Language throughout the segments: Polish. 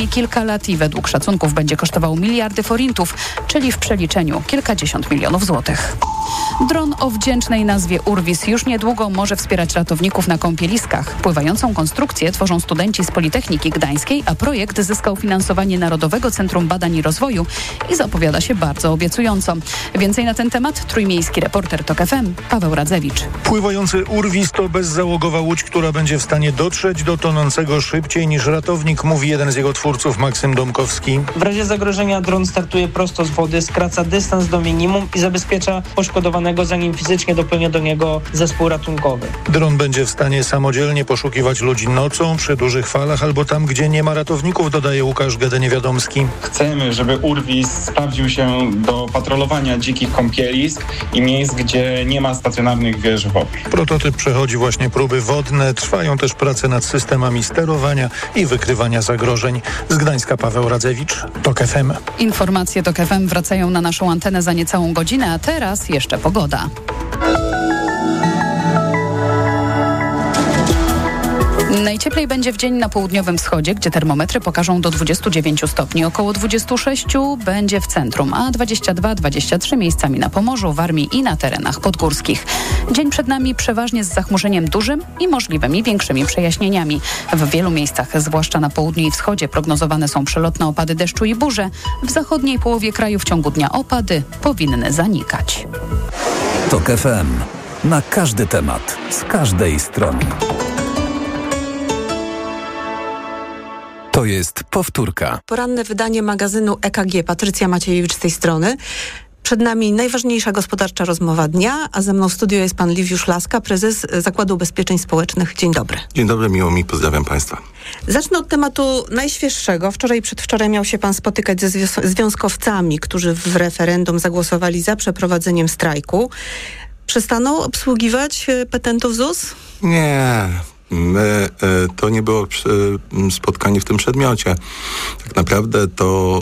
kilka lat i według szacunków będzie kosztował miliardy forintów, czyli w przeliczeniu kilkadziesiąt milionów złotych. Dron o wdzięcznej nazwie Urwis już niedługo może wspierać ratowników na kąpieliskach. Pływającą konstrukcję tworzą studenci z Politechniki Gdańskiej, a projekt zyskał finansowanie Narodowego Centrum Badań i Rozwoju i zapowiada się bardzo obiecująco. Więcej na ten temat trójmiejski reporter TOK FM Paweł Radzewicz. Pływający Urwis to bezzałogowa łódź, która będzie w stanie dotrzeć do tonącego szybciej niż ratownik, mówi jeden z jego twórców, Maksym Domkowski. W razie zagrożenia dron startuje prosto z wody, skraca dystans do minimum i zabezpiecza poszkodowanego, zanim fizycznie dopłynie do niego zespół ratunkowy. Dron będzie w stanie samodzielnie poszukiwać ludzi nocą, przy dużych falach albo tam, gdzie nie ma ratowników, dodaje Łukasz Gede-Niewiadomski. Chcemy, żeby Urwis sprawdził się do patrolowania dzikich kąpielisk i miejsc, gdzie nie ma stacjonarnych wież wodnych. Prototyp przechodzi właśnie próby wodne. Trwają też prace nad systemami sterowania i wykrywania zagrożeń. Z Gdańska Paweł Radzewicz, TOK FM. Informacje TOK FM wracają na naszą antenę za niecałą godzinę, a teraz jeszcze pogoda. Najcieplej będzie w dzień na południowym wschodzie, gdzie termometry pokażą do 29 stopni. Około 26 będzie w centrum, a 22-23 miejscami na Pomorzu, Warmii i na terenach podgórskich. Dzień przed nami przeważnie z zachmurzeniem dużym i możliwymi większymi przejaśnieniami. W wielu miejscach, zwłaszcza na południu i wschodzie, prognozowane są przelotne opady deszczu i burze. W zachodniej połowie kraju w ciągu dnia opady powinny zanikać. TOK FM. Na każdy temat, z każdej strony. To jest powtórka. Poranne wydanie magazynu EKG. Patrycja Maciejewicz z tej strony. Przed nami najważniejsza gospodarcza rozmowa dnia, a ze mną w studio jest pan Liwiusz Laska, prezes Zakładu Ubezpieczeń Społecznych. Dzień dobry. Dzień dobry, miło mi, pozdrawiam państwa. Zacznę od tematu najświeższego. Wczoraj i przedwczoraj miał się pan spotykać ze związkowcami, którzy w referendum zagłosowali za przeprowadzeniem strajku. Przestaną obsługiwać petentów ZUS? Nie. To nie było spotkanie w tym przedmiocie. Tak naprawdę to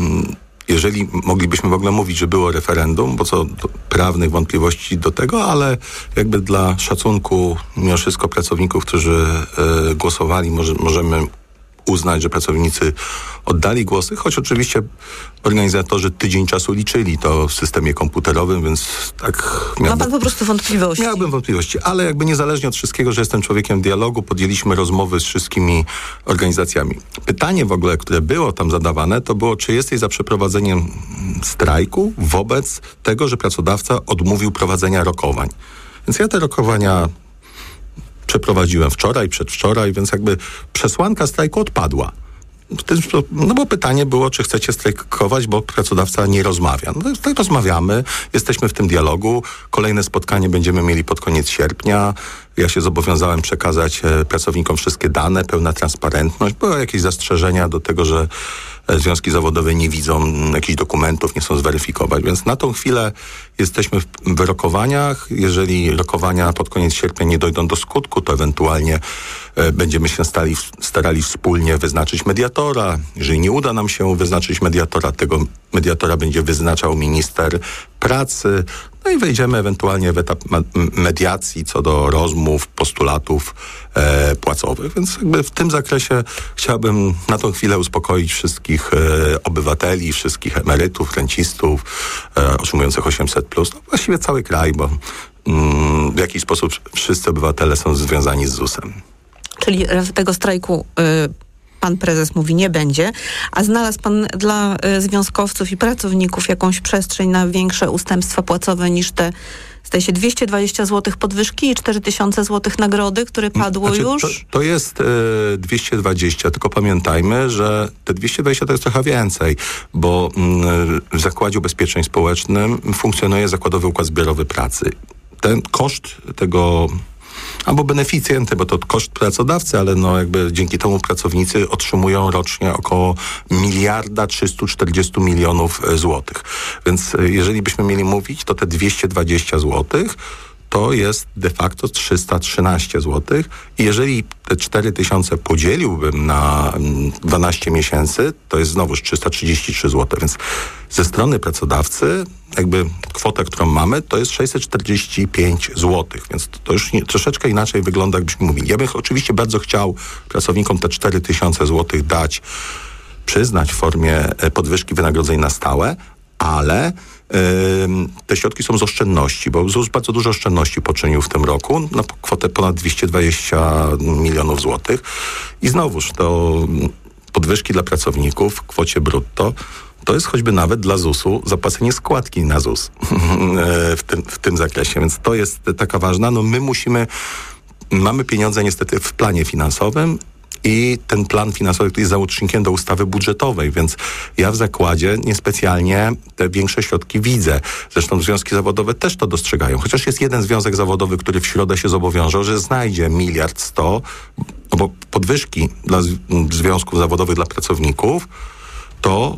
jeżeli moglibyśmy w ogóle mówić, że było referendum, bo co do prawnych wątpliwości do tego, ale jakby dla szacunku mimo wszystko pracowników, którzy głosowali, możemy uznać, że pracownicy oddali głosy, choć oczywiście organizatorzy tydzień czasu liczyli to w systemie komputerowym, więc tak... Ma pan po prostu wątpliwości? Miałbym wątpliwości, ale jakby niezależnie od wszystkiego, że jestem człowiekiem dialogu, podjęliśmy rozmowy z wszystkimi organizacjami. Pytanie w ogóle, które było tam zadawane, to było, czy jesteś za przeprowadzeniem strajku wobec tego, że pracodawca odmówił prowadzenia rokowań. Więc ja te rokowania przeprowadziłem wczoraj, przedwczoraj, więc jakby przesłanka strajku odpadła. No bo pytanie było, czy chcecie strajkować, bo pracodawca nie rozmawia. No tak rozmawiamy, jesteśmy w tym dialogu. Kolejne spotkanie będziemy mieli pod koniec sierpnia. Ja się zobowiązałem przekazać pracownikom wszystkie dane, pełna transparentność. Były jakieś zastrzeżenia do tego, że związki zawodowe nie widzą jakichś dokumentów, nie chcą zweryfikować. Więc na tą chwilę jesteśmy w rokowaniach. Jeżeli rokowania pod koniec sierpnia nie dojdą do skutku, to ewentualnie będziemy się starali wspólnie wyznaczyć mediatora. Jeżeli nie uda nam się wyznaczyć mediatora, tego mediatora będzie wyznaczał minister pracy. No i wejdziemy ewentualnie w etap mediacji co do rozmów, postulatów płacowych. Więc jakby w tym zakresie chciałbym na tą chwilę uspokoić wszystkich obywateli, wszystkich emerytów, rencistów otrzymujących 800+. No właściwie cały kraj, bo w jakiś sposób wszyscy obywatele są związani z ZUS-em. Czyli tego strajku pan prezes mówi nie będzie, a znalazł pan dla związkowców i pracowników jakąś przestrzeń na większe ustępstwa płacowe niż te, zdaje się, 220 zł podwyżki i 4000 zł nagrody, które padło już? To jest 220, tylko pamiętajmy, że te 220 to jest trochę więcej, bo w Zakładzie Ubezpieczeń Społecznym funkcjonuje Zakładowy Układ Zbiorowy Pracy. Ten koszt tego... albo beneficjenty, bo to koszt pracodawcy, ale no jakby dzięki temu pracownicy otrzymują rocznie około 1,340 mld złotych. Więc jeżeli byśmy mieli mówić, to te 220 złotych to jest de facto 313 zł. I jeżeli te 4000 podzieliłbym na 12 miesięcy, to jest znowuż 333 zł. Więc ze strony pracodawcy jakby kwotę, którą mamy, to jest 645 zł. Więc to już troszeczkę inaczej wygląda, jakbyśmy mówili. Ja bym oczywiście bardzo chciał pracownikom te 4000 zł dać przyznać w formie podwyżki wynagrodzeń na stałe, ale te środki są z oszczędności, bo ZUS bardzo dużo oszczędności poczynił w tym roku na kwotę ponad 220 milionów złotych. I znowuż to podwyżki dla pracowników w kwocie brutto to jest choćby nawet dla ZUS-u zapłacenie składki na ZUS w tym zakresie, więc to jest taka ważna. No my mamy pieniądze niestety w planie finansowym i ten plan finansowy jest załącznikiem do ustawy budżetowej, więc ja w zakładzie niespecjalnie te większe środki widzę. Zresztą związki zawodowe też to dostrzegają. Chociaż jest jeden związek zawodowy, który w środę się zobowiązał, że znajdzie 1,1 mld, no bo podwyżki dla związków zawodowych dla pracowników to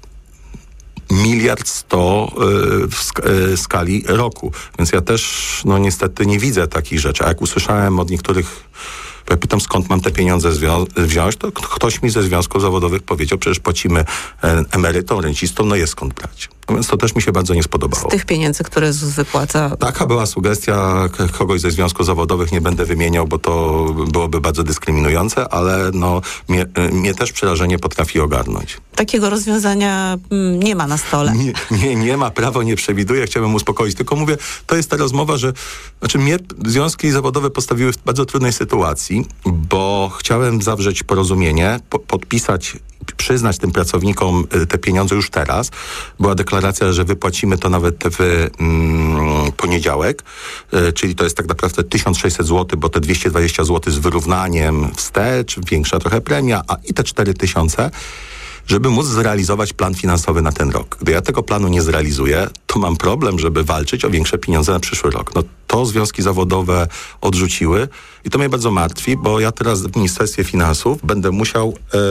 1,1 mld w skali roku. Więc ja też niestety nie widzę takich rzeczy. A jak usłyszałem od niektórych, ja pytam, skąd mam te pieniądze wziąć, to ktoś mi ze związków zawodowych powiedział, przecież płacimy emerytom, rencistom, jest skąd brać. Więc to też mi się bardzo nie spodobało. Z tych pieniędzy, które ZUS wypłaca. Taka była sugestia kogoś ze związków zawodowych, nie będę wymieniał, bo to byłoby bardzo dyskryminujące, ale mnie też przerażenie potrafi ogarnąć. Takiego rozwiązania nie ma na stole. Nie ma, prawo nie przewiduje, chciałbym uspokoić. Tylko mówię, to jest ta rozmowa, że mnie związki zawodowe postawiły w bardzo trudnej sytuacji, bo chciałem zawrzeć porozumienie, podpisać, przyznać tym pracownikom te pieniądze już teraz. Była deklaracja, że wypłacimy to nawet w poniedziałek, czyli to jest tak naprawdę 1600 zł, bo te 220 zł z wyrównaniem wstecz, większa trochę premia, i te 4000, żeby móc zrealizować plan finansowy na ten rok. Gdy ja tego planu nie zrealizuję, to mam problem, żeby walczyć o większe pieniądze na przyszły rok. To związki zawodowe odrzuciły i to mnie bardzo martwi, bo ja teraz w Ministerstwie Finansów będę musiał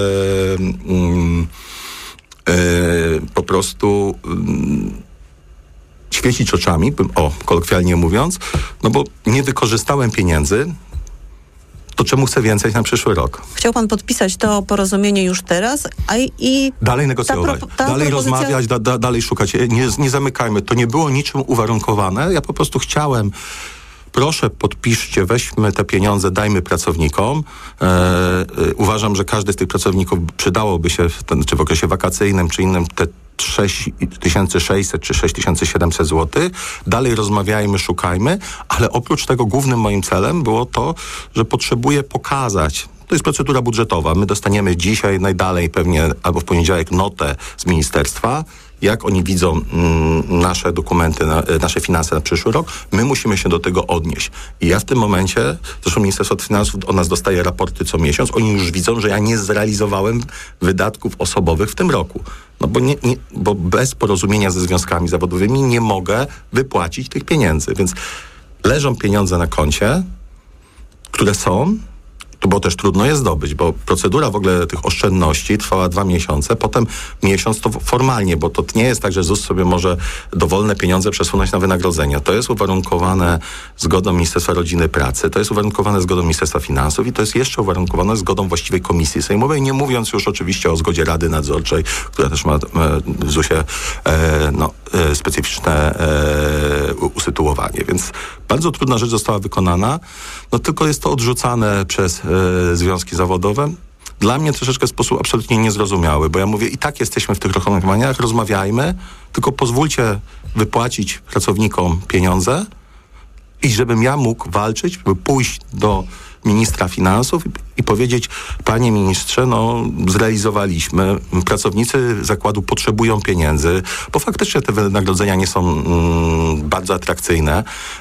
po prostu świecić oczami, kolokwialnie mówiąc, bo nie wykorzystałem pieniędzy, to czemu chcę więcej na przyszły rok? Chciał pan podpisać to porozumienie już teraz, i dalej negocjować, dalej rozmawiać, dalej szukać. Nie zamykajmy. To nie było niczym uwarunkowane. Ja po prostu chciałem, proszę podpiszcie, weźmy te pieniądze, dajmy pracownikom. Uważam, że każdy z tych pracowników przydałoby się, czy w okresie wakacyjnym, czy innym, te 6600 czy 6700 zł. Dalej rozmawiajmy, szukajmy, ale oprócz tego głównym moim celem było to, że potrzebuję pokazać, to jest procedura budżetowa, my dostaniemy dzisiaj najdalej pewnie albo w poniedziałek notę z ministerstwa, jak oni widzą nasze dokumenty, nasze finanse na przyszły rok, my musimy się do tego odnieść. I ja w tym momencie, zresztą Ministerstwo Finansów od nas dostaje raporty co miesiąc, oni już widzą, że ja nie zrealizowałem wydatków osobowych w tym roku. Bo bez porozumienia ze związkami zawodowymi nie mogę wypłacić tych pieniędzy. Więc leżą pieniądze na koncie, które są, bo też trudno je zdobyć, bo procedura w ogóle tych oszczędności trwała 2 miesiące, potem miesiąc to formalnie, bo to nie jest tak, że ZUS sobie może dowolne pieniądze przesunąć na wynagrodzenia. To jest uwarunkowane zgodą Ministerstwa Rodziny i Pracy, to jest uwarunkowane zgodą Ministerstwa Finansów i to jest jeszcze uwarunkowane zgodą właściwej komisji sejmowej, nie mówiąc już oczywiście o zgodzie Rady Nadzorczej, która też ma w ZUS-ie specyficzne usytuowanie. Więc bardzo trudna rzecz została wykonana, tylko jest to odrzucane przez związki zawodowe. Dla mnie troszeczkę w sposób absolutnie niezrozumiały, bo ja mówię, i tak jesteśmy w tych rozmawianiach, rozmawiajmy, tylko pozwólcie wypłacić pracownikom pieniądze i żebym ja mógł walczyć, żeby pójść do ministra finansów i powiedzieć, panie ministrze, zrealizowaliśmy, pracownicy zakładu potrzebują pieniędzy, bo faktycznie te wynagrodzenia nie są bardzo atrakcyjne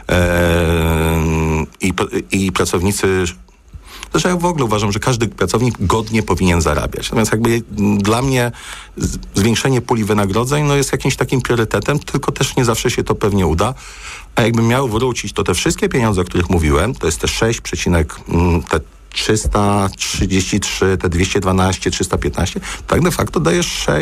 i pracownicy. Zresztą ja w ogóle uważam, że każdy pracownik godnie powinien zarabiać. Natomiast dla mnie zwiększenie puli wynagrodzeń jest jakimś takim priorytetem, tylko też nie zawsze się to pewnie uda. A jakbym miał wrócić, to te wszystkie pieniądze, o których mówiłem, to jest te 333, te 212, 315, tak de facto daje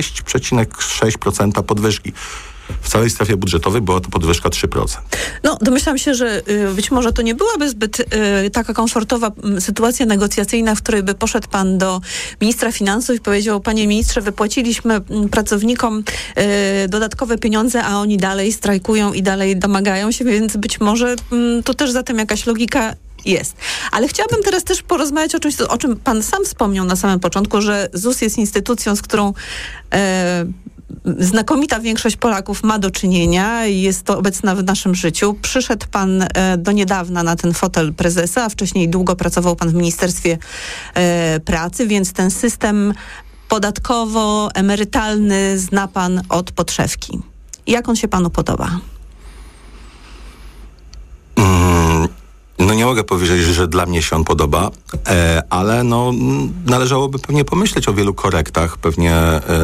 6,6% podwyżki. W całej strefie budżetowej była to podwyżka 3%. Domyślam się, że być może to nie byłaby zbyt taka komfortowa sytuacja negocjacyjna, w której by poszedł pan do ministra finansów i powiedział, panie ministrze, wypłaciliśmy pracownikom dodatkowe pieniądze, a oni dalej strajkują i dalej domagają się, więc być może tu też za tym jakaś logika Jest. Ale chciałabym teraz też porozmawiać o czymś, o czym pan sam wspomniał na samym początku, że ZUS jest instytucją, z którą znakomita większość Polaków ma do czynienia i jest to obecna w naszym życiu. Przyszedł pan do niedawna na ten fotel prezesa, a wcześniej długo pracował pan w Ministerstwie Pracy, więc ten system podatkowo-emerytalny zna pan od podszewki. Jak on się panu podoba? No nie mogę powiedzieć, że dla mnie się on podoba, ale należałoby pewnie pomyśleć o wielu korektach, pewnie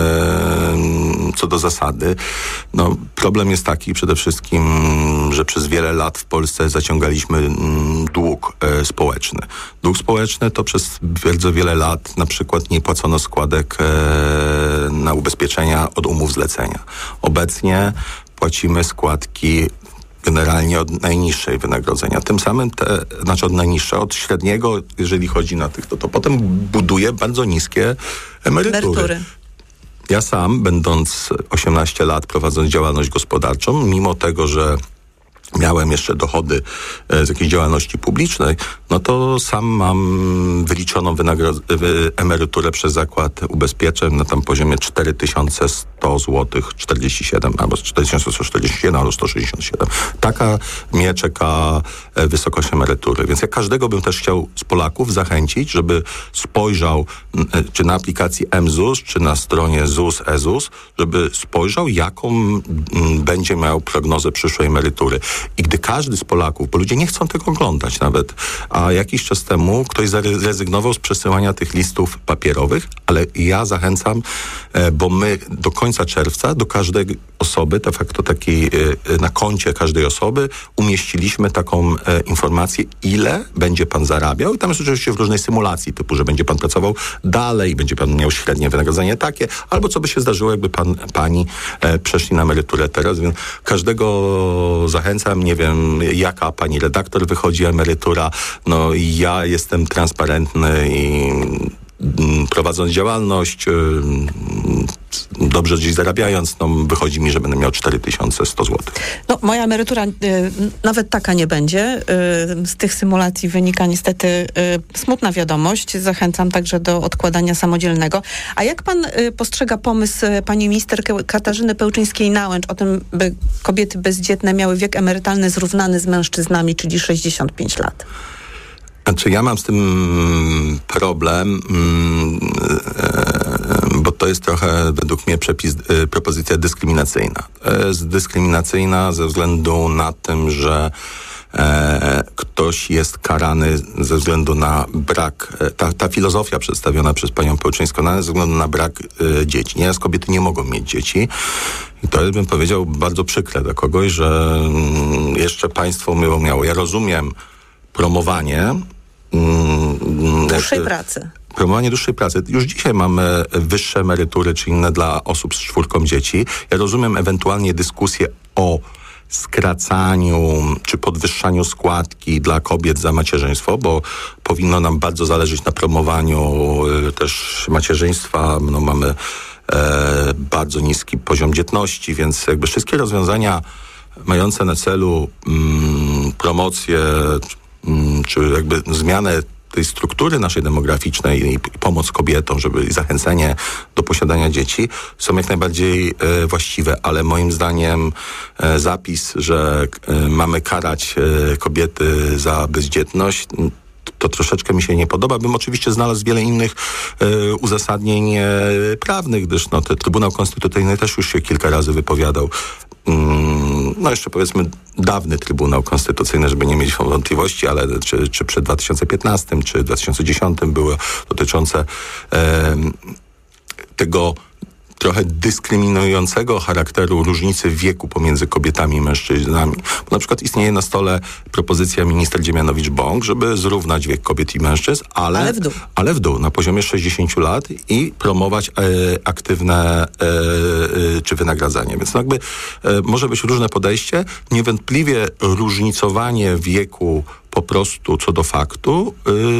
co do zasady. No, problem jest taki przede wszystkim, że przez wiele lat w Polsce zaciągaliśmy dług społeczny. Dług społeczny to przez bardzo wiele lat na przykład nie płacono składek na ubezpieczenia od umów zlecenia. Obecnie płacimy składki generalnie od najniższej wynagrodzenia. Tym samym od najniższe, od średniego, jeżeli chodzi na tych, to potem buduje bardzo niskie emerytury. Ja sam, będąc 18 lat, prowadząc działalność gospodarczą, mimo tego, że miałem jeszcze dochody z jakiejś działalności publicznej, no to sam mam wyliczoną emeryturę przez Zakład Ubezpieczeń na tam poziomie 4100 zł 47, albo 4147, albo 167. Taka mnie czeka wysokość emerytury. Więc ja każdego bym też chciał z Polaków zachęcić, żeby spojrzał czy na aplikacji mZUS, czy na stronie ZUS, eZUS, żeby spojrzał, jaką będzie miał prognozę przyszłej emerytury. I gdy każdy z Polaków, bo ludzie nie chcą tego oglądać nawet, a jakiś czas temu ktoś zrezygnował z przesyłania tych listów papierowych, ale ja zachęcam, bo my do końca czerwca do każdej osoby, de facto na koncie każdej osoby umieściliśmy taką informację, ile będzie pan zarabiał i tam jest oczywiście w różnej symulacji, typu, że będzie pan pracował dalej, będzie pan miał średnie wynagrodzenie takie, albo co by się zdarzyło, jakby pani przeszli na emeryturę teraz, więc każdego zachęcam, nie wiem, jaka pani redaktor wychodzi emerytura, no ja jestem transparentny i prowadząc działalność, dobrze gdzieś zarabiając, no wychodzi mi, że będę miał 4100 zł. No moja emerytura nawet taka nie będzie. Z tych symulacji wynika niestety smutna wiadomość. Zachęcam także do odkładania samodzielnego. A jak pan postrzega pomysł pani minister Katarzyny Pełczyńskiej-Nałęcz o tym, by kobiety bezdzietne miały wiek emerytalny zrównany z mężczyznami, czyli 65 lat? Znaczy ja mam z tym problem, bo to jest trochę według mnie propozycja dyskryminacyjna. Jest dyskryminacyjna ze względu na tym, że ktoś jest karany ze względu na brak, ta filozofia przedstawiona przez panią Pełczyńską, ze względu na brak dzieci. Nieraz kobiety nie mogą mieć dzieci. I to jest, bym powiedział, bardzo przykre dla kogoś, że jeszcze państwo miało. Ja rozumiem promowanie dłuższej pracy. Promowanie dłuższej pracy. Już dzisiaj mamy wyższe emerytury czy inne dla osób z 4 dzieci. Ja rozumiem ewentualnie dyskusję o skracaniu czy podwyższaniu składki dla kobiet za macierzyństwo, bo powinno nam bardzo zależeć na promowaniu też macierzyństwa. No, mamy bardzo niski poziom dzietności, więc jakby wszystkie rozwiązania mające na celu promocję czy jakby zmianę tej struktury naszej demograficznej i pomoc kobietom, i zachęcenie do posiadania dzieci są jak najbardziej właściwe, ale moim zdaniem zapis, że mamy karać kobiety za bezdzietność, to troszeczkę mi się nie podoba. Bym oczywiście znalazł wiele innych uzasadnień prawnych, gdyż Trybunał Konstytucyjny też już się kilka razy wypowiadał. No jeszcze powiedzmy dawny Trybunał Konstytucyjny, żeby nie mieć wątpliwości, ale czy przed 2015, czy 2010 były dotyczące tego trochę dyskryminującego charakteru różnicy wieku pomiędzy kobietami i mężczyznami. Bo na przykład istnieje na stole propozycja minister Dziemianowicz-Bąk, żeby zrównać wiek kobiet i mężczyzn, ale w dół, na poziomie 60 lat i promować aktywne czy wynagradzanie. Więc jakby może być różne podejście. Niewątpliwie różnicowanie wieku po prostu co do faktu,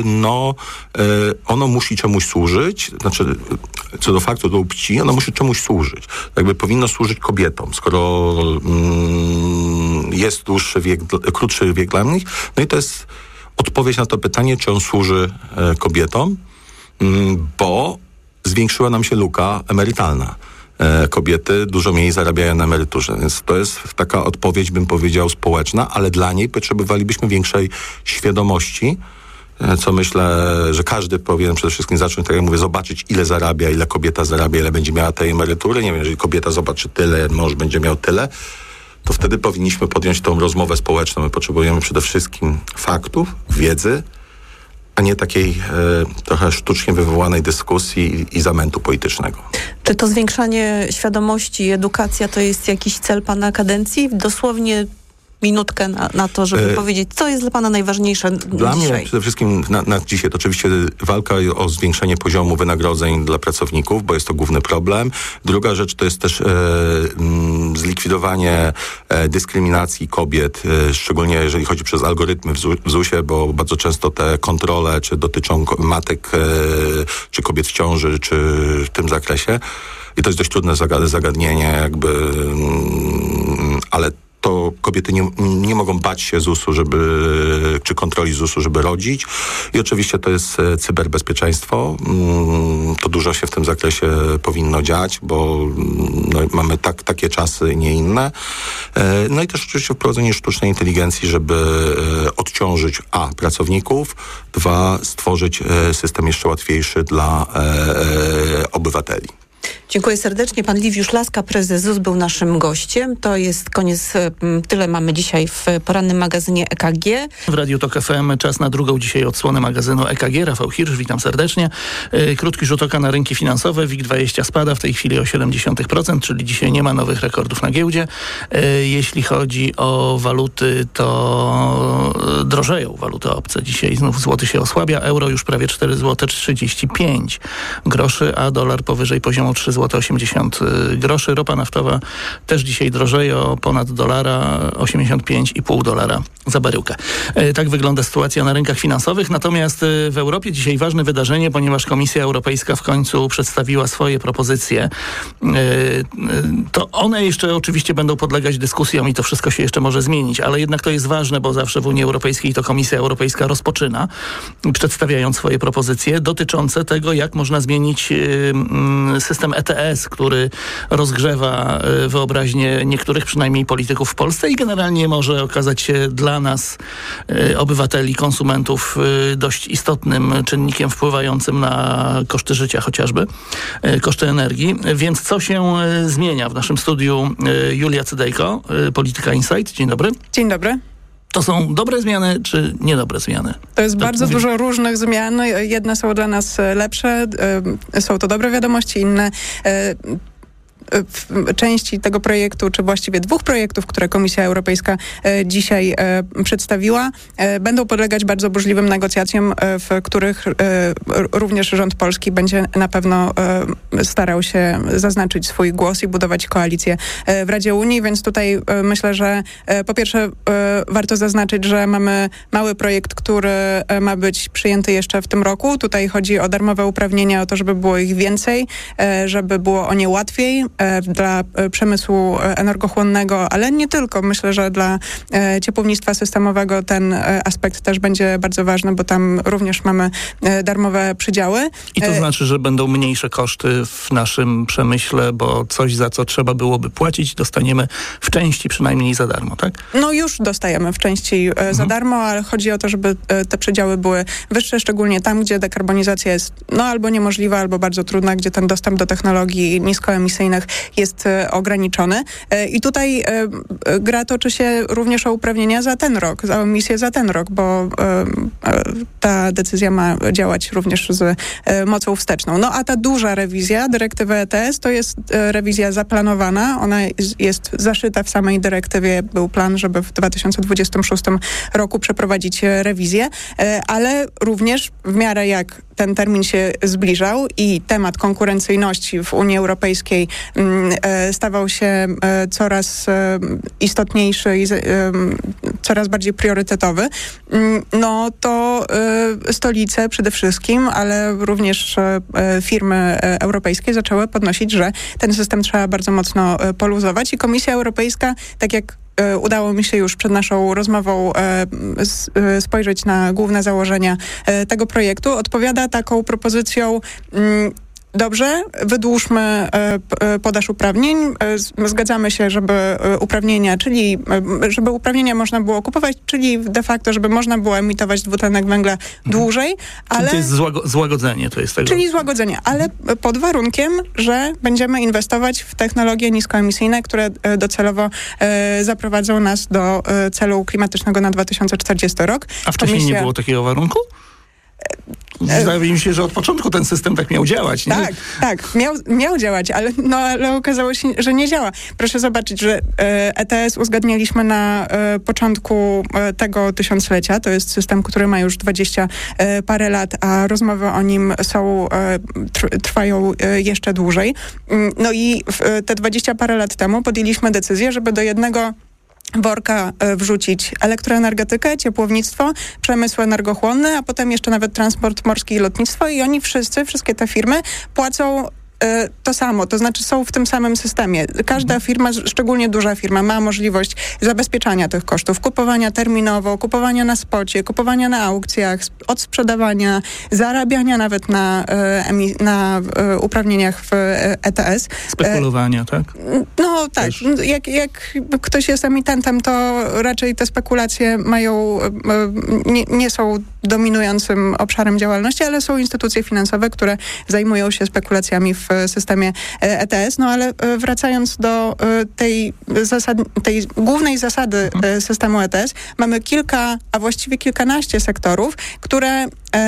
ono musi czemuś służyć, znaczy co do faktu, do płci, ono musi czemuś służyć. Jakby powinno służyć kobietom, skoro jest krótszy wiek dla nich, no i to jest odpowiedź na to pytanie, czy on służy kobietom, bo zwiększyła nam się luka emerytalna. Kobiety dużo mniej zarabiają na emeryturze, więc to jest taka odpowiedź, bym powiedział, społeczna, ale dla niej potrzebowalibyśmy większej świadomości, co myślę, że każdy powinien przede wszystkim zacząć, tak jak mówię, zobaczyć, ile zarabia, ile kobieta zarabia, ile będzie miała tej emerytury. Nie wiem, jeżeli kobieta zobaczy tyle, mąż będzie miał tyle, to wtedy powinniśmy podjąć tą rozmowę społeczną. My potrzebujemy przede wszystkim faktów, wiedzy, a nie takiej trochę sztucznie wywołanej dyskusji i zamętu politycznego. Czy to zwiększanie świadomości, edukacja to jest jakiś cel pana kadencji? Dosłownie minutkę na to, żeby powiedzieć, co jest dla pana najważniejsze dla dzisiaj? Mnie przede wszystkim na dzisiaj to oczywiście walka o zwiększenie poziomu wynagrodzeń dla pracowników, bo jest to główny problem. Druga rzecz to jest też zlikwidowanie dyskryminacji kobiet, szczególnie jeżeli chodzi przez algorytmy w ZUS-ie, bo bardzo często te kontrole czy dotyczą matek, czy kobiet w ciąży, czy w tym zakresie. I to jest dość trudne zagadnienie, ale to kobiety nie mogą bać się ZUS-u, czy kontroli ZUS-u, żeby rodzić. I oczywiście to jest cyberbezpieczeństwo. To dużo się w tym zakresie powinno dziać, bo mamy takie czasy, nie inne. No i też oczywiście wprowadzenie sztucznej inteligencji, żeby odciążyć pracowników, stworzyć system jeszcze łatwiejszy dla obywateli. Dziękuję serdecznie. Pan Liwiusz Laska, prezes ZUS, był naszym gościem. To jest koniec. Tyle mamy dzisiaj w porannym magazynie EKG. W Radiu Tok FM czas na drugą dzisiaj odsłonę magazynu EKG. Rafał Hirsch, witam serdecznie. Krótki rzut oka na rynki finansowe. WIG20 spada w tej chwili o 0,7%, czyli dzisiaj nie ma nowych rekordów na giełdzie. Jeśli chodzi o waluty, to drożeją waluty obce. Dzisiaj znów złoty się osłabia. Euro już prawie 4,35 zł, a dolar powyżej poziomu 3,80 zł. Ropa naftowa też dzisiaj drożeje o ponad dolara, $85,5 za baryłkę. Tak wygląda sytuacja na rynkach finansowych. Natomiast w Europie dzisiaj ważne wydarzenie, ponieważ Komisja Europejska w końcu przedstawiła swoje propozycje. To one jeszcze oczywiście będą podlegać dyskusjom i to wszystko się jeszcze może zmienić, ale jednak to jest ważne, bo zawsze w Unii Europejskiej to Komisja Europejska rozpoczyna, przedstawiając swoje propozycje dotyczące tego, jak można zmienić system ETS, który rozgrzewa wyobraźnię niektórych przynajmniej polityków w Polsce i generalnie może okazać się dla nas, obywateli, konsumentów, dość istotnym czynnikiem wpływającym na koszty życia chociażby, koszty energii. Więc co się zmienia? W naszym studiu Julia Cydejko, Polityka Insight. Dzień dobry. Dzień dobry. To są dobre zmiany, czy niedobre zmiany? To jest bardzo dużo różnych zmian. Jedne są dla nas lepsze, są to dobre wiadomości, inne w części tego projektu, czy właściwie dwóch projektów, które Komisja Europejska dzisiaj przedstawiła, będą podlegać bardzo burzliwym negocjacjom, w których również rząd polski będzie na pewno starał się zaznaczyć swój głos i budować koalicję w Radzie Unii, więc tutaj myślę, że po pierwsze warto zaznaczyć, że mamy mały projekt, który ma być przyjęty jeszcze w tym roku. Tutaj chodzi o darmowe uprawnienia, o to, żeby było ich więcej, żeby było o nie łatwiej, dla przemysłu energochłonnego, ale nie tylko. Myślę, że dla ciepłownictwa systemowego ten aspekt też będzie bardzo ważny, bo tam również mamy darmowe przydziały. I to znaczy, że będą mniejsze koszty w naszym przemyśle, bo coś, za co trzeba byłoby płacić, dostaniemy w części przynajmniej za darmo, tak? No już dostajemy w części za darmo, ale chodzi o to, żeby te przydziały były wyższe, szczególnie tam, gdzie dekarbonizacja jest albo niemożliwa, albo bardzo trudna, gdzie ten dostęp do technologii niskoemisyjnych jest ograniczony. I tutaj gra toczy się również o uprawnienia za ten rok, za emisję za ten rok, bo ta decyzja ma działać również z mocą wsteczną. No a ta duża rewizja dyrektywy ETS to jest rewizja zaplanowana. Ona jest zaszyta w samej dyrektywie. Był plan, żeby w 2026 roku przeprowadzić rewizję, ale również w miarę jak ten termin się zbliżał i temat konkurencyjności w Unii Europejskiej stawał się coraz istotniejszy i coraz bardziej priorytetowy, no to stolice przede wszystkim, ale również firmy europejskie zaczęły podnosić, że ten system trzeba bardzo mocno poluzować i Komisja Europejska, tak jak udało mi się już przed naszą rozmową spojrzeć na główne założenia tego projektu, odpowiada taką propozycją: dobrze, wydłużmy podaż uprawnień. Zgadzamy się, żeby uprawnienia można było kupować, czyli de facto, żeby można było emitować dwutlenek węgla dłużej, ale... To jest złagodzenie, to jest tego. Czyli złagodzenie, ale pod warunkiem, że będziemy inwestować w technologie niskoemisyjne, które docelowo zaprowadzą nas do celu klimatycznego na 2040 rok. A wcześniej nie było takiego warunku? Wydaje mi się, że od początku ten system tak miał działać. Nie? Tak, miał działać, ale okazało się, że nie działa. Proszę zobaczyć, że ETS uzgadnialiśmy na początku tego tysiąclecia. To jest system, który ma już 20 parę lat, a rozmowy o nim trwają jeszcze dłużej. No i te 20 parę lat temu podjęliśmy decyzję, żeby do jednego worka wrzucić elektroenergetykę, ciepłownictwo, przemysł energochłonny, a potem jeszcze nawet transport morski i lotnictwo, i oni wszystkie te firmy płacą to samo, to znaczy są w tym samym systemie. Każda firma, szczególnie duża firma, ma możliwość zabezpieczania tych kosztów, kupowania terminowo, kupowania na spocie, kupowania na aukcjach, odsprzedawania, zarabiania nawet na uprawnieniach w ETS. Spekulowania, tak? No tak. Jak ktoś jest emitentem, to raczej te spekulacje nie są dominującym obszarem działalności, ale są instytucje finansowe, które zajmują się spekulacjami w systemie ETS. No ale wracając do tej głównej zasady systemu ETS, mamy a właściwie kilkanaście sektorów, które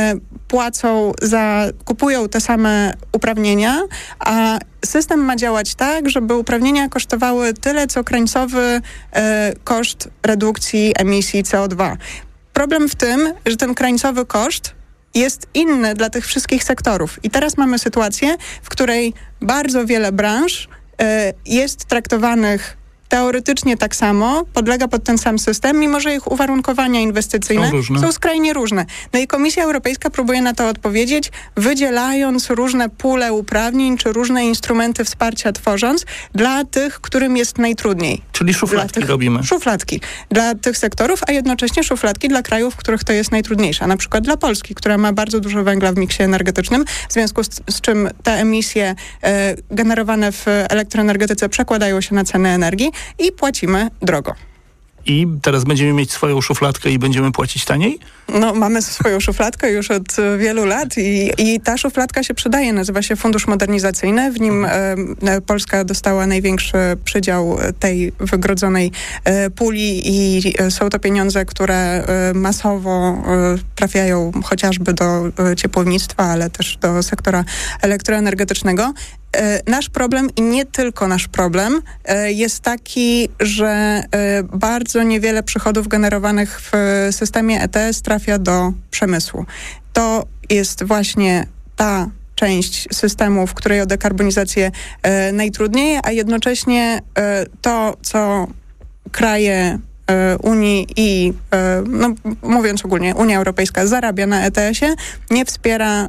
kupują te same uprawnienia, a system ma działać tak, żeby uprawnienia kosztowały tyle, co krańcowy koszt redukcji emisji CO2. Problem w tym, że ten krańcowy koszt jest inny dla tych wszystkich sektorów. I teraz mamy sytuację, w której bardzo wiele branż jest traktowanych teoretycznie tak samo, podlega pod ten sam system, mimo że ich uwarunkowania inwestycyjne są skrajnie różne. No i Komisja Europejska próbuje na to odpowiedzieć, wydzielając różne pule uprawnień, czy różne instrumenty wsparcia tworząc dla tych, którym jest najtrudniej. Czyli szufladki robimy. Szufladki dla tych sektorów, a jednocześnie szufladki dla krajów, w których to jest najtrudniejsze. Na przykład dla Polski, która ma bardzo dużo węgla w miksie energetycznym, w związku z czym te emisje generowane w elektroenergetyce przekładają się na ceny energii i płacimy drogo. I teraz będziemy mieć swoją szufladkę i będziemy płacić taniej? No, mamy swoją szufladkę już od wielu lat i ta szufladka się przydaje. Nazywa się Fundusz Modernizacyjny. W nim Polska dostała największy przydział tej wygrodzonej puli i są to pieniądze, które masowo trafiają chociażby do ciepłownictwa, ale też do sektora elektroenergetycznego. Nasz problem i nie tylko nasz problem jest taki, że bardzo niewiele przychodów generowanych w systemie ETS trafia do przemysłu. To jest właśnie ta część systemu, w której o dekarbonizację najtrudniej, a jednocześnie to, co kraje Unii i, mówiąc ogólnie, Unia Europejska zarabia na ETS-ie, nie wspiera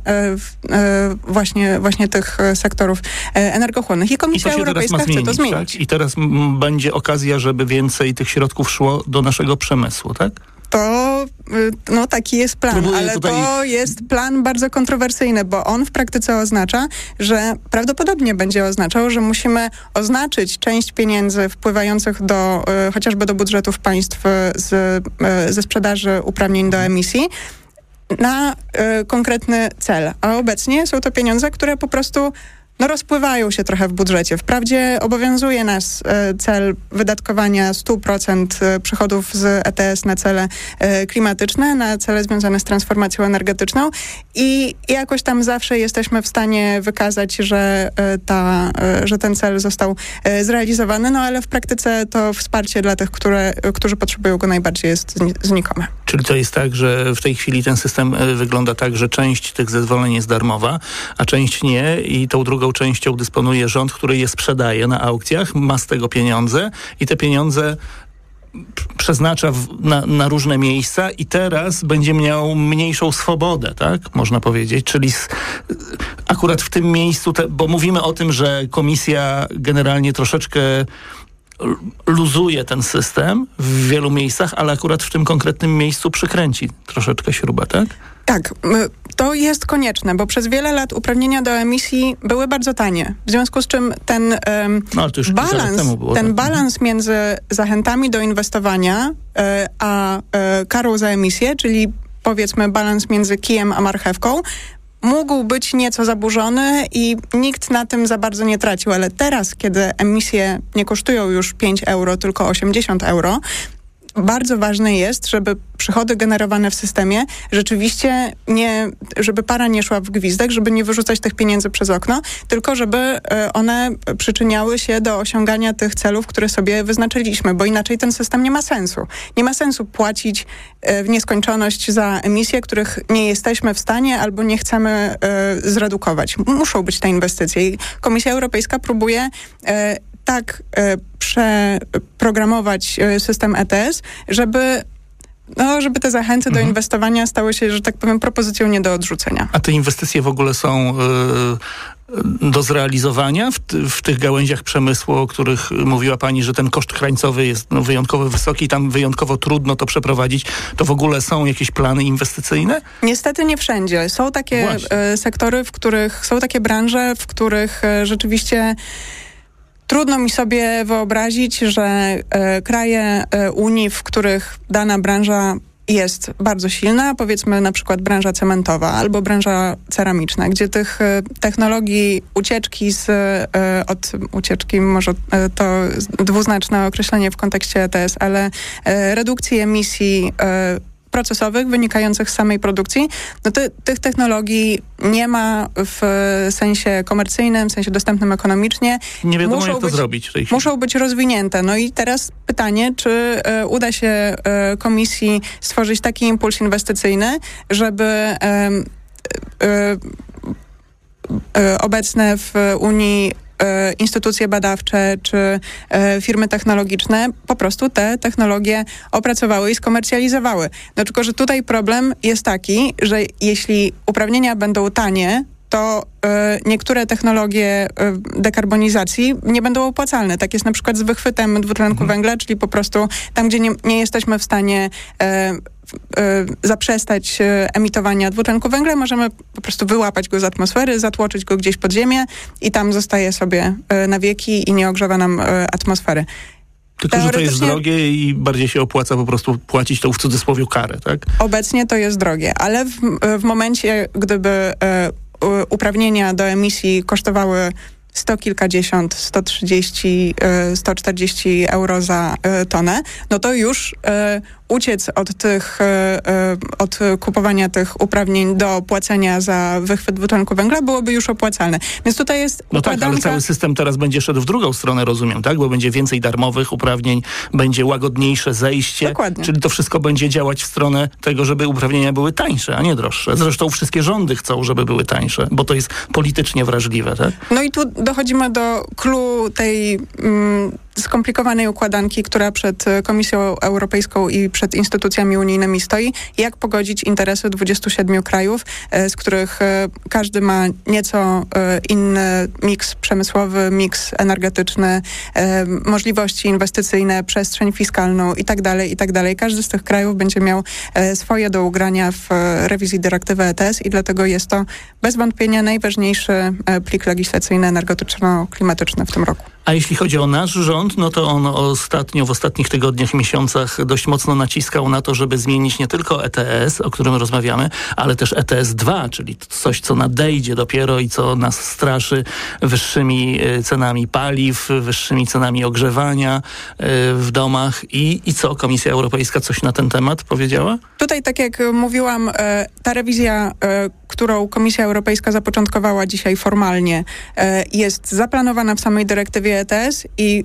właśnie tych sektorów energochłonnych. I Komisja Europejska chce to zmienić. Tak? I teraz będzie okazja, żeby więcej tych środków szło do naszego przemysłu, tak? To taki jest plan, to jest plan bardzo kontrowersyjny, bo on w praktyce oznacza, że prawdopodobnie będzie oznaczał, że musimy oznaczyć część pieniędzy wpływających chociażby do budżetów państw ze sprzedaży uprawnień do emisji na konkretny cel. A obecnie są to pieniądze, które po prostu rozpływają się trochę w budżecie. Wprawdzie obowiązuje nas cel wydatkowania 100% przychodów z ETS na cele klimatyczne, na cele związane z transformacją energetyczną i jakoś tam zawsze jesteśmy w stanie wykazać, że ten cel został zrealizowany, ale w praktyce to wsparcie dla tych, którzy potrzebują go najbardziej, jest znikome. Czyli to jest tak, że w tej chwili ten system wygląda tak, że część tych zezwoleń jest darmowa, a część nie i tą drugą częścią dysponuje rząd, który je sprzedaje na aukcjach, ma z tego pieniądze i te pieniądze przeznacza na różne miejsca i teraz będzie miał mniejszą swobodę, tak? Można powiedzieć. Czyli akurat w tym miejscu, bo mówimy o tym, że komisja generalnie troszeczkę luzuje ten system w wielu miejscach, ale akurat w tym konkretnym miejscu przykręci troszeczkę śrubę, tak? Tak, to jest konieczne, bo przez wiele lat uprawnienia do emisji były bardzo tanie. W związku z czym ten balans między zachętami do inwestowania a karą za emisję, czyli powiedzmy balans między kijem a marchewką, mógł być nieco zaburzony i nikt na tym za bardzo nie tracił, ale teraz, kiedy emisje nie kosztują już 5 euro, tylko 80 euro, bardzo ważne jest, żeby przychody generowane w systemie rzeczywiście żeby para nie szła w gwizdek, żeby nie wyrzucać tych pieniędzy przez okno, tylko żeby one przyczyniały się do osiągania tych celów, które sobie wyznaczyliśmy, bo inaczej ten system nie ma sensu. Nie ma sensu płacić w nieskończoność za emisje, których nie jesteśmy w stanie albo nie chcemy zredukować. Muszą być te inwestycje i Komisja Europejska próbuje tak przeprogramować system ETS, żeby te zachęty do inwestowania stały się, że tak powiem, propozycją nie do odrzucenia. A te inwestycje w ogóle są do zrealizowania w tych gałęziach przemysłu, o których mówiła pani, że ten koszt krańcowy jest wyjątkowo wysoki, tam wyjątkowo trudno to przeprowadzić. To w ogóle są jakieś plany inwestycyjne? Niestety nie wszędzie. Są takie sektory, są takie branże, w których rzeczywiście trudno mi sobie wyobrazić, że kraje Unii, w których dana branża jest bardzo silna, powiedzmy na przykład branża cementowa albo branża ceramiczna, gdzie tych technologii ucieczki, może to dwuznaczne określenie w kontekście ETS, ale redukcji emisji procesowych wynikających z samej produkcji, no tych technologii nie ma w sensie komercyjnym, w sensie dostępnym ekonomicznie. Nie wiadomo, jak to zrobić w tej chwili. Muszą być rozwinięte. No i teraz pytanie, czy uda się Komisji stworzyć taki impuls inwestycyjny, żeby obecne w Unii instytucje badawcze czy firmy technologiczne po prostu te technologie opracowały i skomercjalizowały. No tylko, że tutaj problem jest taki, że jeśli uprawnienia będą tanie, to niektóre technologie dekarbonizacji nie będą opłacalne. Tak jest na przykład z wychwytem dwutlenku węgla, czyli po prostu tam, gdzie nie jesteśmy w stanie zaprzestać emitowania dwutlenku węgla, możemy po prostu wyłapać go z atmosfery, zatłoczyć go gdzieś pod ziemię i tam zostaje sobie na wieki i nie ogrzewa nam atmosfery. Tylko, że to jest drogie i bardziej się opłaca po prostu płacić tą w cudzysłowie karę, tak? Obecnie to jest drogie, ale w momencie, gdyby uprawnienia do emisji kosztowały 100 kilkadziesiąt, 130, 140 euro za tonę, no to już uciec od kupowania tych uprawnień do płacenia za wychwyt dwutlenku węgla byłoby już opłacalne. Więc tutaj jest układanka... tak, ale cały system teraz będzie szedł w drugą stronę, rozumiem, tak? Bo będzie więcej darmowych uprawnień, będzie łagodniejsze zejście. Dokładnie. Czyli to wszystko będzie działać w stronę tego, żeby uprawnienia były tańsze, a nie droższe. Zresztą wszystkie rządy chcą, żeby były tańsze, bo to jest politycznie wrażliwe, tak? No i tu dochodzimy do clou tej skomplikowanej układanki, która przed Komisją Europejską i przed instytucjami unijnymi stoi. Jak pogodzić interesy 27 krajów, z których każdy ma nieco inny miks przemysłowy, miks energetyczny, możliwości inwestycyjne, przestrzeń fiskalną i tak dalej. Każdy z tych krajów będzie miał swoje do ugrania w rewizji dyrektywy ETS i dlatego jest to bez wątpienia najważniejszy plik legislacyjny energetyczno-klimatyczny w tym roku. A jeśli chodzi o nasz rząd, no to on w ostatnich tygodniach, miesiącach dość mocno naciskał na to, żeby zmienić nie tylko ETS, o którym rozmawiamy, ale też ETS 2, czyli coś, co nadejdzie dopiero i co nas straszy wyższymi cenami paliw, wyższymi cenami ogrzewania w domach. I co? Komisja Europejska coś na ten temat powiedziała? Tutaj, tak jak mówiłam, ta rewizja, którą Komisja Europejska zapoczątkowała dzisiaj formalnie, jest zaplanowana w samej dyrektywie ETS i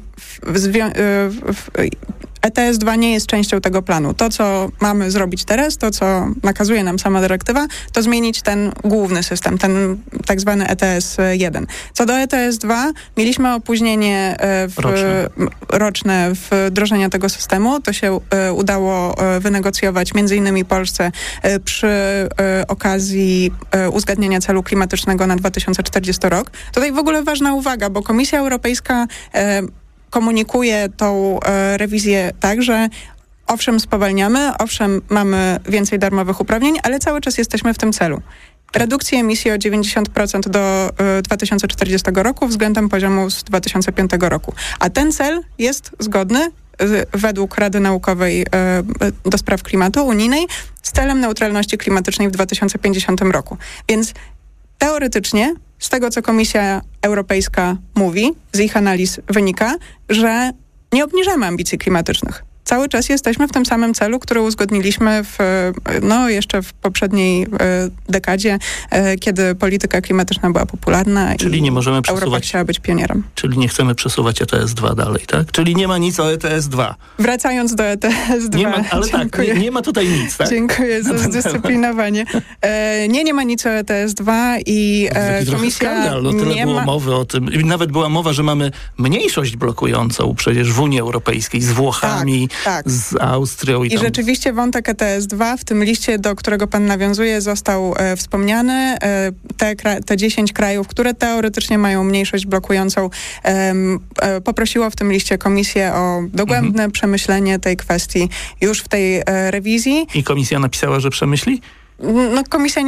ETS 2 nie jest częścią tego planu. To, co mamy zrobić teraz, to, co nakazuje nam sama dyrektywa, to zmienić ten główny system, ten tak zwany ETS 1. Co do ETS 2, mieliśmy opóźnienie roczne wdrożenia tego systemu. To się udało wynegocjować między innymi Polsce przy okazji uzgadnienia celu klimatycznego na 2040 rok. Tutaj w ogóle ważna uwaga, bo Komisja Europejska komunikuje tą rewizję tak, że owszem spowalniamy, owszem mamy więcej darmowych uprawnień, ale cały czas jesteśmy w tym celu. Redukcji emisji o 90% do 2040 roku względem poziomu z 2005 roku. A ten cel jest zgodny według Rady Naukowej do Spraw Klimatu unijnej z celem neutralności klimatycznej w 2050 roku. Więc teoretycznie z tego, co Komisja Europejska mówi, z ich analiz wynika, że nie obniżamy ambicji klimatycznych. Cały czas jesteśmy w tym samym celu, który uzgodniliśmy jeszcze w poprzedniej dekadzie, kiedy polityka klimatyczna była popularna. Czyli nie możemy Europa chciała być pionierem. Czyli nie chcemy przesuwać ETS-2 dalej, tak? Czyli nie ma nic o ETS-2. Wracając do ETS-2. Nie ma, ale dziękuję. Tak, nie ma tutaj nic, tak? Dziękuję za zdyscyplinowanie. Nie ma nic o ETS-2 i Komisja skandal, no tyle było mowy o tym. I nawet była mowa, że mamy mniejszość blokującą przecież w Unii Europejskiej z Włochami, tak. Z Austrią. I rzeczywiście wątek ETS-2 w tym liście, do którego pan nawiązuje, został wspomniany. Te 10 krajów, które teoretycznie mają mniejszość blokującą, poprosiło w tym liście Komisję o dogłębne przemyślenie tej kwestii już w tej rewizji. I Komisja napisała, że przemyśli? No Komisja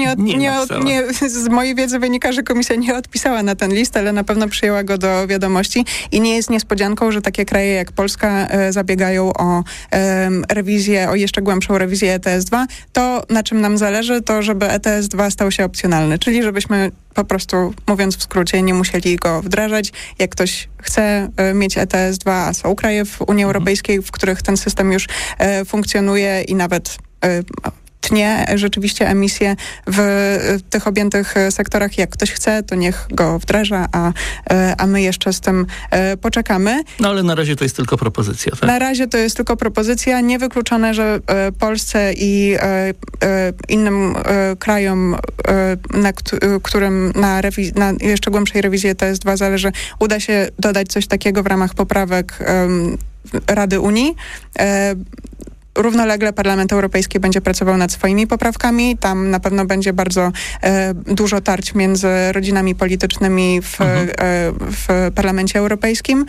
z mojej wiedzy wynika, że Komisja nie odpisała na ten list, ale na pewno przyjęła go do wiadomości i nie jest niespodzianką, że takie kraje jak Polska zabiegają o rewizję, o jeszcze głębszą rewizję ETS-2. To, na czym nam zależy, to żeby ETS-2 stał się opcjonalny, czyli żebyśmy po prostu, mówiąc w skrócie, nie musieli go wdrażać. Jak ktoś chce mieć ETS-2, a są kraje w Unii Europejskiej, w których ten system już funkcjonuje i nawet tnie rzeczywiście emisje w tych objętych sektorach. Jak ktoś chce, to niech go wdraża, a my jeszcze z tym poczekamy. No ale na razie to jest tylko propozycja, tak? Na razie to jest tylko propozycja. Niewykluczone, że Polsce i innym krajom, którym na jeszcze głębszej rewizji ETS-2 zależy, uda się dodać coś takiego w ramach poprawek Rady Unii. Równolegle Parlament Europejski będzie pracował nad swoimi poprawkami. Tam na pewno będzie bardzo dużo tarć między rodzinami politycznymi w Parlamencie Europejskim.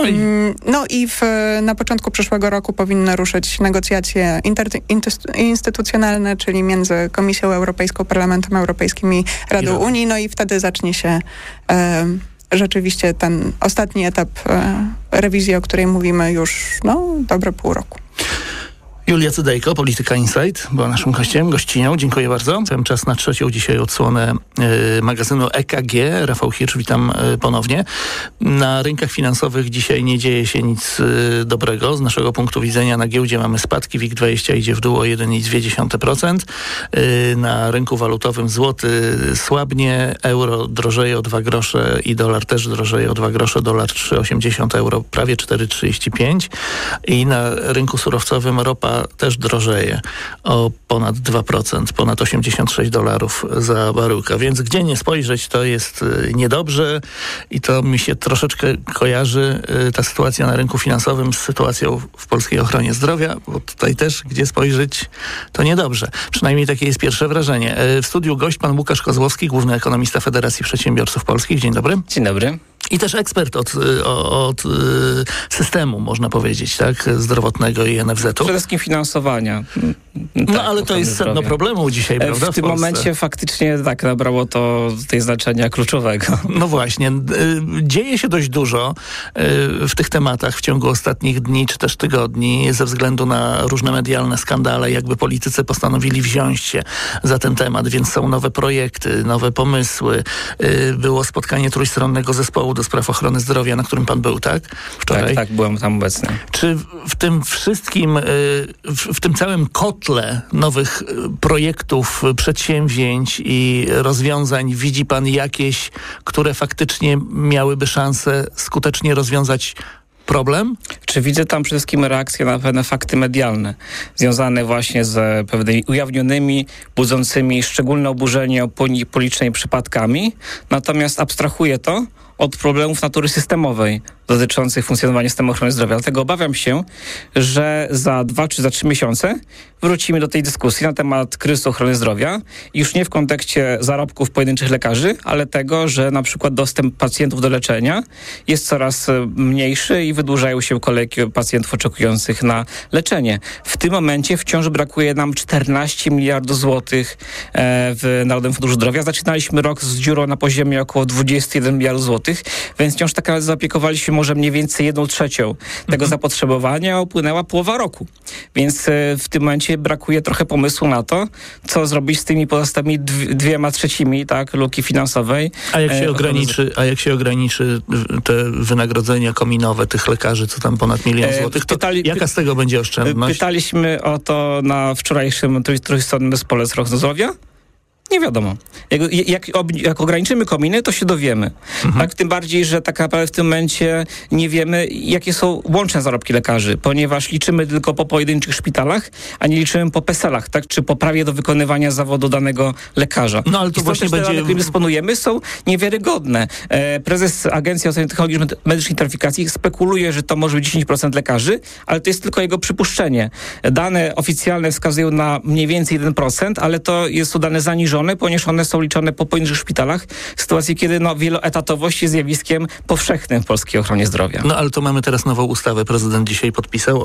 Na początku przyszłego roku powinny ruszyć negocjacje instytucjonalne, czyli między Komisją Europejską, Parlamentem Europejskim i Radą Unii. No i wtedy zacznie się rzeczywiście ten ostatni etap rewizji, o której mówimy już dobre pół roku. Julia Cydejko, Polityka Insight, była naszym gościnią. Dziękuję bardzo. Mam czas na trzecią dzisiaj odsłonę magazynu EKG. Rafał Hirsch, witam ponownie. Na rynkach finansowych dzisiaj nie dzieje się nic dobrego. Z naszego punktu widzenia na giełdzie mamy spadki. WIG20 idzie w dół o 1,2%. Na rynku walutowym złoty słabnie, euro drożeje o 2 grosze i dolar też drożeje o 2 grosze. Dolar 3,80, euro prawie 4,35. I na rynku surowcowym ropa też drożeje o ponad 2%, ponad $86 za baryłkę. Więc gdzie nie spojrzeć, to jest niedobrze i to mi się troszeczkę kojarzy ta sytuacja na rynku finansowym z sytuacją w polskiej ochronie zdrowia, bo tutaj też gdzie spojrzeć, to niedobrze. Przynajmniej takie jest pierwsze wrażenie. W studiu gość pan Łukasz Kozłowski, główny ekonomista Federacji Przedsiębiorców Polskich. Dzień dobry. Dzień dobry. I też ekspert od systemu, można powiedzieć, tak, zdrowotnego i NFZ-u. Przede wszystkim finansowania. No ale to jest sedno problemu dzisiaj, prawda? W tym momencie faktycznie tak nabrało to tej znaczenia kluczowego. No właśnie. Dzieje się dość dużo w tych tematach w ciągu ostatnich dni czy też tygodni ze względu na różne medialne skandale. Jakby politycy postanowili wziąć się za ten temat, więc są nowe projekty, nowe pomysły. Było spotkanie trójstronnego zespołu do spraw ochrony zdrowia, na którym pan był, tak? Wczoraj. Tak, byłem tam obecny. Czy w tym wszystkim, w tym całym kotle nowych projektów, przedsięwzięć i rozwiązań widzi pan jakieś, które faktycznie miałyby szansę skutecznie rozwiązać problem? Czy widzę tam przede wszystkim reakcję na pewne fakty medialne, związane właśnie z pewnymi ujawnionymi, budzącymi szczególne oburzenie opinii publicznej przypadkami, natomiast abstrahuję to od problemów natury systemowej, dotyczących funkcjonowania systemu ochrony zdrowia. Dlatego obawiam się, że za 2 czy za 3 miesiące wrócimy do tej dyskusji na temat kryzysu ochrony zdrowia. Już nie w kontekście zarobków pojedynczych lekarzy, ale tego, że na przykład dostęp pacjentów do leczenia jest coraz mniejszy i wydłużają się kolejki pacjentów oczekujących na leczenie. W tym momencie wciąż brakuje nam 14 miliardów złotych w Narodowym Funduszu Zdrowia. Zaczynaliśmy rok z dziurą na poziomie około 21 miliardów złotych, więc wciąż tak naprawdę zaopiekowaliśmy może mniej więcej 1/3 tego zapotrzebowania, a upłynęła połowa roku. Więc w tym momencie brakuje trochę pomysłu na to, co zrobić z tymi pozostałymi 2/3, tak, luki finansowej. A jak się ograniczy te wynagrodzenia kominowe tych lekarzy, co tam ponad 1 milion złotych, to jaka z tego będzie oszczędność? Pytaliśmy o to na wczorajszym trójstronnym zespole z ochrony zdrowia. Nie wiadomo. Jak ograniczymy kominy, to się dowiemy. Tak? Tym bardziej, że tak naprawdę w tym momencie nie wiemy, jakie są łączne zarobki lekarzy, ponieważ liczymy tylko po pojedynczych szpitalach, a nie liczymy po PESEL-ach, tak? Czy po prawie do wykonywania zawodu danego lekarza. No ale to właśnie będzie... dane, którymi dysponujemy, są niewiarygodne. Prezes Agencji Oceny Technologii Medycznej i Taryfikacji spekuluje, że to może być 10% lekarzy, ale to jest tylko jego przypuszczenie. Dane oficjalne wskazują na mniej więcej 1%, ale to są dane zaniżone, ponieważ one są liczone po pojedynczych szpitalach w sytuacji, kiedy wieloetatowość jest zjawiskiem powszechnym w polskiej ochronie zdrowia. No ale to mamy teraz nową ustawę. Prezydent dzisiaj podpisał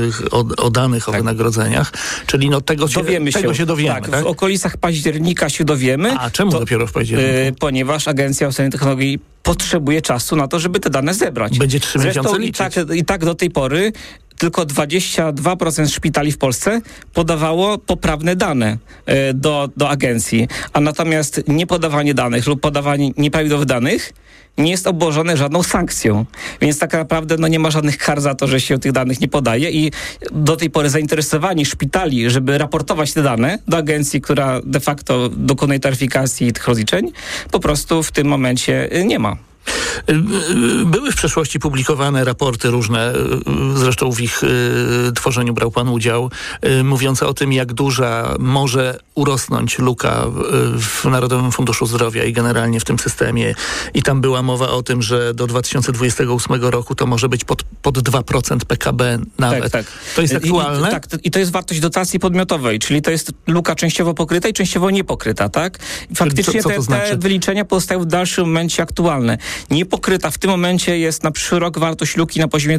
o danych, o wynagrodzeniach, czyli tego się dowiemy. Tak, w okolicach października się dowiemy. A czemu dopiero w październiku? Ponieważ Agencja Oceny Technologii potrzebuje czasu na to, żeby te dane zebrać. Będzie 3 miesiące liczyć. I tak do tej pory tylko 22% szpitali w Polsce podawało poprawne dane do agencji, a natomiast niepodawanie danych lub podawanie nieprawidłowych danych nie jest obłożone żadną sankcją. Więc tak naprawdę nie ma żadnych kar za to, że się tych danych nie podaje i do tej pory zainteresowanie szpitali, żeby raportować te dane do agencji, która de facto dokonuje taryfikacji tych rozliczeń, po prostu w tym momencie nie ma. Były w przeszłości publikowane raporty różne, zresztą w ich tworzeniu brał pan udział, mówiące o tym, jak duża może urosnąć luka w Narodowym Funduszu Zdrowia i generalnie w tym systemie. I tam była mowa o tym, że do 2028 roku to może być pod 2% PKB nawet. Tak. To jest aktualne? I to jest wartość dotacji podmiotowej, czyli to jest luka częściowo pokryta i częściowo niepokryta, tak? Faktycznie co to znaczy? Te wyliczenia pozostają w dalszym momencie aktualne. Niepokryta w tym momencie jest na przyszły rok wartość luki na poziomie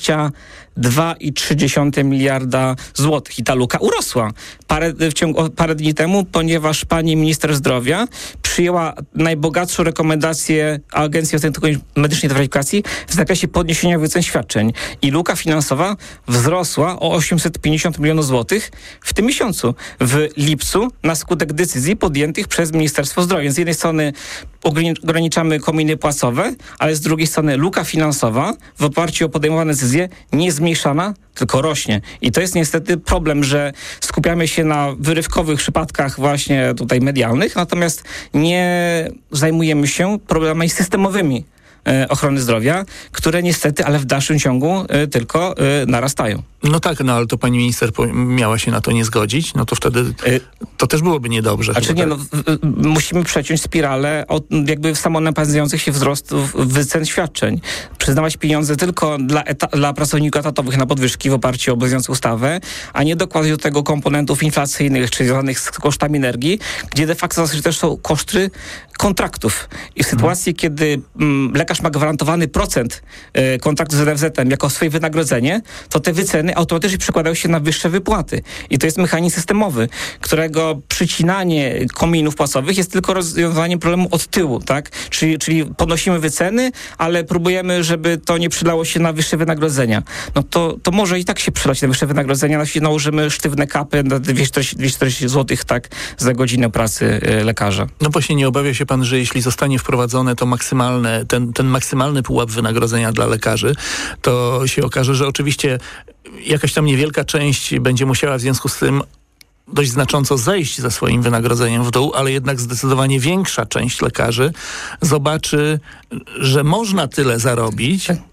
22,3 miliarda złotych. I ta luka urosła parę dni temu, ponieważ pani minister zdrowia przyjęła najbogatszą rekomendację Agencji Oceny Medycznej i Taryfikacji w zakresie podniesienia wycen świadczeń. I luka finansowa wzrosła o 850 milionów złotych w tym miesiącu, w lipcu, na skutek decyzji podjętych przez Ministerstwo Zdrowia. Więc z jednej strony ograniczamy kominy płacowe, ale z drugiej strony luka finansowa w oparciu o podejmowane decyzje nie jest zmniejszana, tylko rośnie. I to jest niestety problem, że skupiamy się na wyrywkowych przypadkach właśnie tutaj medialnych, natomiast nie zajmujemy się problemami systemowymi ochrony zdrowia, które niestety, ale w dalszym ciągu tylko narastają. No tak, ale to pani minister miała się na to nie zgodzić, no to wtedy to też byłoby niedobrze. Musimy przeciąć spiralę jakby samonapędzających się wzrostów wycen świadczeń. Przyznawać pieniądze tylko dla pracowników etatowych na podwyżki w oparciu o obowiązującą ustawę, a nie dokładać do tego komponentów inflacyjnych, czy związanych z kosztami energii, gdzie de facto też są koszty kontraktów. I w sytuacji, kiedy lekarz ma gwarantowany procent kontraktu z NFZ-em jako swoje wynagrodzenie, to te wyceny automatycznie przekładają się na wyższe wypłaty. I to jest mechanizm systemowy, którego przycinanie kominów płacowych jest tylko rozwiązaniem problemu od tyłu, tak? Czyli podnosimy wyceny, ale próbujemy, żeby to nie przydało się na wyższe wynagrodzenia. No to może i tak się przydać na wyższe wynagrodzenia, nałożymy sztywne kapy na 240 zł tak za godzinę pracy lekarza. No właśnie nie obawia się pan, że jeśli zostanie wprowadzone to maksymalne, ten maksymalny pułap wynagrodzenia dla lekarzy, to się okaże, że oczywiście jakaś tam niewielka część będzie musiała w związku z tym dość znacząco zejść ze swoim wynagrodzeniem w dół, ale jednak zdecydowanie większa część lekarzy zobaczy, że można tyle zarobić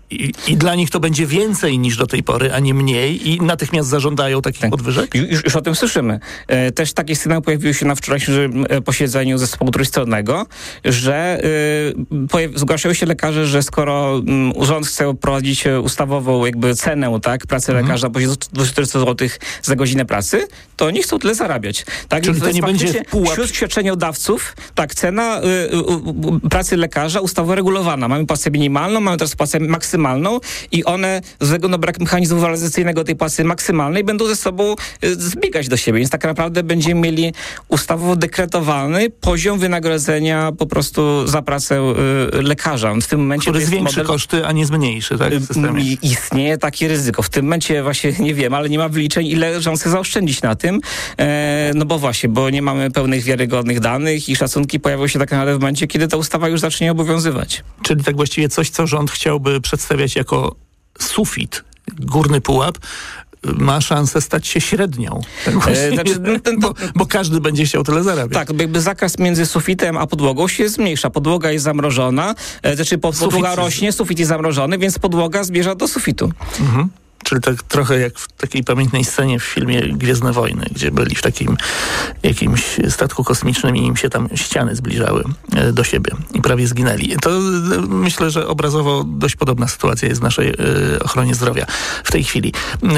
I dla nich to będzie więcej niż do tej pory, a nie mniej i natychmiast zażądają takich podwyżek? Już o tym słyszymy. Też takie sygnały pojawiły się na wczorajszym posiedzeniu zespołu trójstronnego, że zgłaszają się lekarze, że skoro rząd chce wprowadzić ustawową jakby cenę, tak, pracy lekarza do 400 zł za godzinę pracy, to oni chcą tyle zarabiać. Tak? Czyli to nie będzie wśród świadczeniodawców, tak, cena pracy lekarza ustawowo regulowana. Mamy płacę minimalną, mamy teraz płacę maksymalną i one z względu na brak mechanizmu waloryzacyjnego tej płacy maksymalnej będą ze sobą zbiegać do siebie. Więc tak naprawdę będziemy mieli ustawowo dekretowany poziom wynagrodzenia po prostu za pracę lekarza. W tym momencie który zwiększy koszty, a nie zmniejszy, tak? W systemie. Istnieje takie ryzyko. W tym momencie właśnie nie wiem, ale nie ma wyliczeń, ile rząd chce zaoszczędzić na tym. Bo nie mamy pełnych, wiarygodnych danych i szacunki pojawią się tak naprawdę w momencie, kiedy ta ustawa już zacznie obowiązywać. Czyli tak właściwie coś, co rząd chciałby przedstawiać jako sufit, górny pułap, ma szansę stać się średnią. Bo każdy będzie chciał tyle zarabiać. Tak, jakby zakres między sufitem a podłogą się zmniejsza. Podłoga jest zamrożona, podłoga rośnie, sufit jest zamrożony, więc podłoga zmierza do sufitu. Mhm. Czyli tak trochę jak w takiej pamiętnej scenie w filmie Gwiezdne Wojny, gdzie byli w takim jakimś statku kosmicznym i im się tam ściany zbliżały do siebie i prawie zginęli. To myślę, że obrazowo dość podobna sytuacja jest w naszej ochronie zdrowia w tej chwili.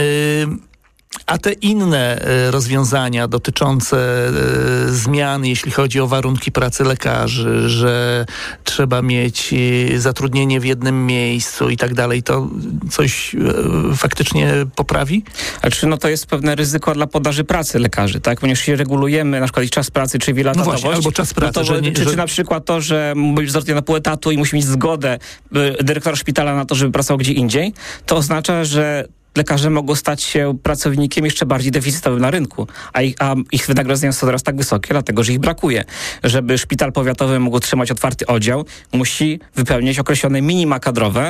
A te inne rozwiązania dotyczące zmian, jeśli chodzi o warunki pracy lekarzy, że trzeba mieć zatrudnienie w jednym miejscu i tak dalej, to coś faktycznie poprawi? Znaczy, to jest pewne ryzyko dla podaży pracy lekarzy, tak? Ponieważ jeśli regulujemy na przykład ich czas pracy czy wielotatowość, albo czas pracy. Czy na przykład to, że być zatrudniony na pół etatu i musi mieć zgodę dyrektora szpitala na to, żeby pracował gdzie indziej, to oznacza, że lekarze mogą stać się pracownikiem jeszcze bardziej deficytowym na rynku, a ich wynagrodzenia są teraz tak wysokie, dlatego że ich brakuje. Żeby szpital powiatowy mógł trzymać otwarty oddział, musi wypełniać określone minima kadrowe.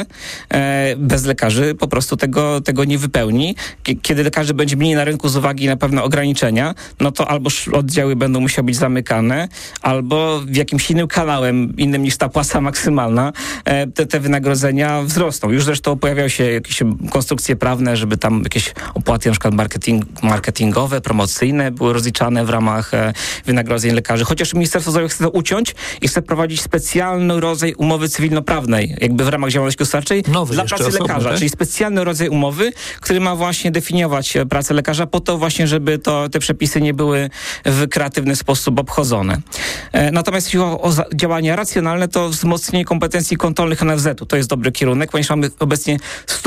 Bez lekarzy po prostu tego nie wypełni. Kiedy lekarzy będzie mniej na rynku z uwagi na pewne ograniczenia, to albo oddziały będą musiały być zamykane, albo w jakimś innym kanałem, innym niż ta płaca maksymalna, te wynagrodzenia wzrosną. Już zresztą pojawiają się jakieś konstrukcje prawne, żeby tam jakieś opłaty na przykład marketingowe, promocyjne były rozliczane w ramach wynagrodzeń lekarzy. Chociaż Ministerstwo Zdrowia chce to uciąć i chce prowadzić specjalny rodzaj umowy cywilnoprawnej, jakby w ramach działalności gospodarczej dla pracy lekarza, czyli specjalny rodzaj umowy, który ma właśnie definiować pracę lekarza po to właśnie, żeby te przepisy nie były w kreatywny sposób obchodzone. Natomiast jeśli o działania racjonalne, to wzmocnienie kompetencji kontrolnych NFZ-u. To jest dobry kierunek, ponieważ mamy obecnie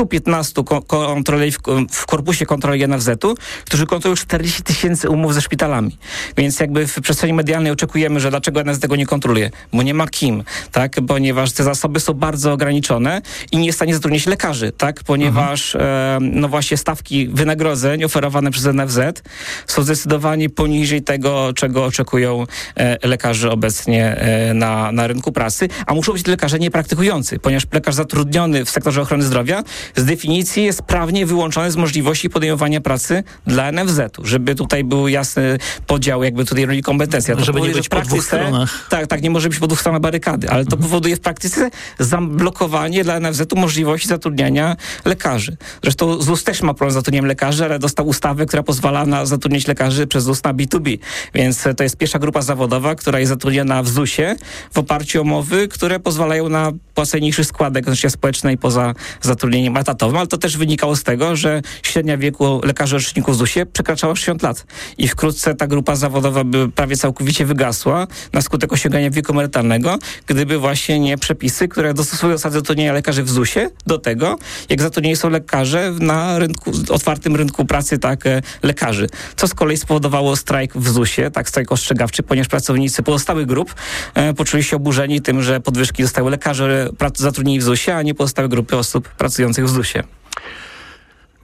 115 kontroli w korpusie kontroli NFZ-u, którzy kontrolują 40 000 umów ze szpitalami. Więc jakby w przestrzeni medialnej oczekujemy, że dlaczego NFZ tego nie kontroluje? Bo nie ma kim, tak? Ponieważ te zasoby są bardzo ograniczone i nie jest w stanie zatrudnić lekarzy, tak? Ponieważ właśnie stawki wynagrodzeń oferowane przez NFZ są zdecydowanie poniżej tego, czego oczekują lekarze obecnie na rynku pracy, a muszą być lekarze niepraktykujący, ponieważ lekarz zatrudniony w sektorze ochrony zdrowia z definicji jest prawnie wyłączony z możliwości podejmowania pracy dla NFZ-u, żeby tutaj był jasny podział jakby tutaj roli kompetencji. To żeby powoduje, nie być po dwóch stronach. Tak, nie może być po dwóch stronach barykady, ale to powoduje w praktyce zablokowanie dla NFZ-u możliwości zatrudniania lekarzy. Zresztą ZUS też ma problem z zatrudnieniem lekarzy, ale dostał ustawę, która pozwala zatrudniać lekarzy przez ZUS na B2B. Więc to jest pierwsza grupa zawodowa, która jest zatrudniona w ZUS-ie w oparciu o umowy, które pozwalają na płacenie niższych składek na życie społecznej poza zatrudnieniem etatowym, ale to też wynikało z tego, że średnia wieku lekarzy orzeczników w ZUS-ie przekraczała 60 lat. I wkrótce ta grupa zawodowa by prawie całkowicie wygasła na skutek osiągania wieku emerytalnego, gdyby właśnie nie przepisy, które dostosowują zasady zatrudnienia lekarzy w ZUS-ie do tego, jak zatrudnieni są lekarze na otwartym rynku pracy, tak, lekarzy. Co z kolei spowodowało strajk w ZUS-ie, tak, strajk ostrzegawczy, ponieważ pracownicy pozostałych grup poczuli się oburzeni tym, że podwyżki dostały lekarze zatrudnieni w ZUS-ie, a nie pozostałe grupy osób pracujących w ZUS-ie.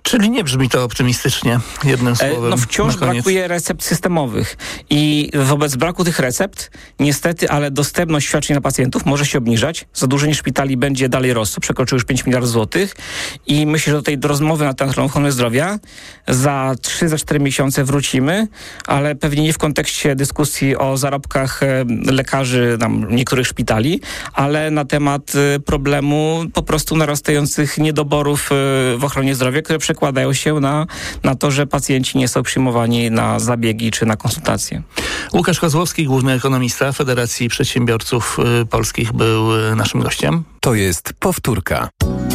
Czyli nie brzmi to optymistycznie, jednym słowem. No wciąż brakuje recept systemowych i wobec braku tych recept niestety, ale dostępność świadczeń dla pacjentów może się obniżać. Zadłużenie szpitali będzie dalej rosło, przekroczy już 5 miliardów złotych i myślę, że do tej rozmowy na temat ochrony zdrowia za 3-4 miesiące wrócimy, ale pewnie nie w kontekście dyskusji o zarobkach lekarzy niektórych szpitali, ale na temat problemu po prostu narastających niedoborów w ochronie zdrowia, które przekładają się na to, że pacjenci nie są przyjmowani na zabiegi czy na konsultacje. Łukasz Kozłowski, główny ekonomista Federacji Przedsiębiorców Polskich, był naszym gościem. To jest powtórka.